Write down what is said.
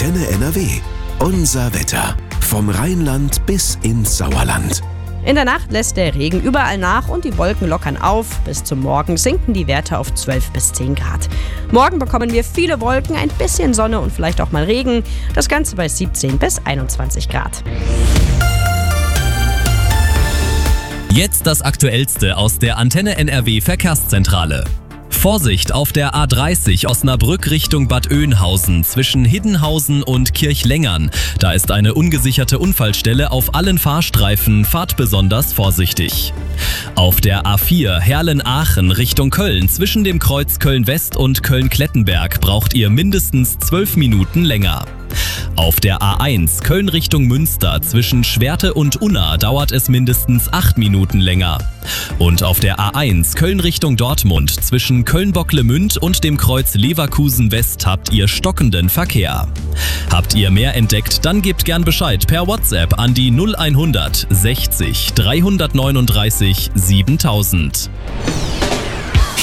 Antenne NRW. Unser Wetter. Vom Rheinland bis ins Sauerland. In der Nacht lässt der Regen überall nach und die Wolken lockern auf. Bis zum Morgen sinken die Werte auf 12 bis 10 Grad. Morgen bekommen wir viele Wolken, ein bisschen Sonne und vielleicht auch mal Regen. Das Ganze bei 17 bis 21 Grad. Jetzt das Aktuellste aus der Antenne NRW Verkehrszentrale. Vorsicht auf der A30 Osnabrück Richtung Bad Oeynhausen zwischen Hiddenhausen und Kirchlengern. Da ist eine ungesicherte Unfallstelle auf allen Fahrstreifen. Fahrt besonders vorsichtig. Auf der A4 Herlen-Aachen Richtung Köln zwischen dem Kreuz Köln-West und Köln-Klettenberg braucht ihr mindestens 12 Minuten länger. Auf der A1 Köln Richtung Münster zwischen Schwerte und Unna dauert es mindestens 8 Minuten länger. Und auf der A1 Köln Richtung Dortmund zwischen Köln-Bocklemünd und dem Kreuz Leverkusen West habt ihr stockenden Verkehr. Habt ihr mehr entdeckt, dann gebt gern Bescheid per WhatsApp an die 0100 60 339 7000.